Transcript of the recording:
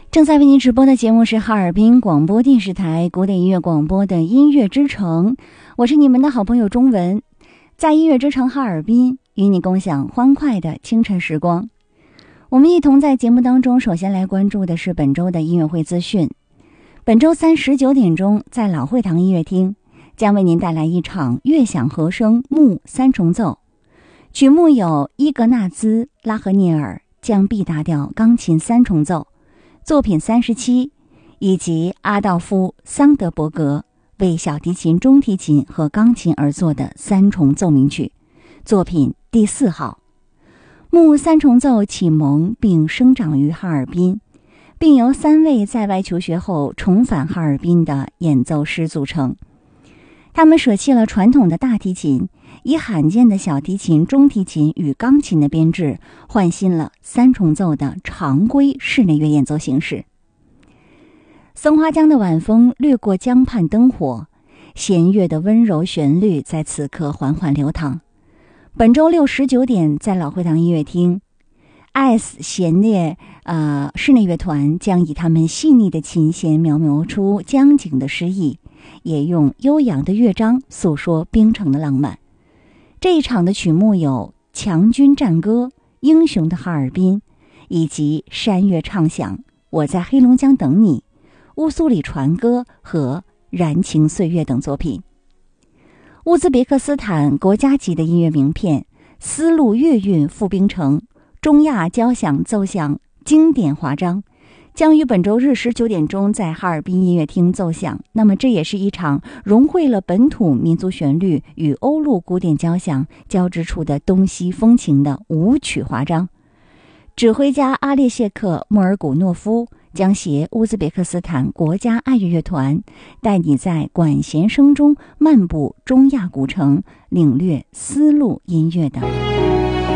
正在为您直播的节目是哈尔滨广播电视台古典音乐广播的音乐之城，我是你们的好朋友钟文，在音乐之城哈尔滨与你共享欢快的清晨时光。我们一同在节目当中，首先来关注的是本周的音乐会资讯。本周三19点钟，在老会堂音乐厅将为您带来一场乐响和声木三重奏，曲目有伊格纳兹·拉赫涅尔降 B 大调钢琴三重奏作品37，以及阿道夫·桑德伯格为小提琴、中提琴和钢琴而作的三重奏鸣曲作品第4号。木三重奏启蒙并生长于哈尔滨，并由3位在外求学后重返哈尔滨的演奏师组成。他们舍弃了传统的大提琴，以罕见的小提琴、中提琴与钢琴的编制，换新了三重奏的常规室内乐演奏形式。松花江的晚风掠过江畔灯火，弦乐的温柔旋律在此刻缓缓流淌。本周六19点，在老会堂音乐厅，S 弦乐室内乐团将以他们细腻的琴弦描摹出江景的诗意，也用悠扬的乐章诉说冰城的浪漫。这一场的曲目有强军战歌、英雄的哈尔滨，以及山岳唱响、我在黑龙江等你、乌苏里船歌和燃情岁月等作品。乌兹别克斯坦国家级的音乐名片丝路乐韵赴冰城中亚交响奏响经典华章将于本周日19点钟在哈尔滨音乐厅奏响。那么这也是一场融汇了本土民族旋律与欧陆古典交响交织出的东西风情的舞曲华章。指挥家阿列谢克·莫尔古诺夫将携乌兹别克斯坦国家爱乐乐团，带你在管弦声中漫步中亚古城，领略丝路音乐的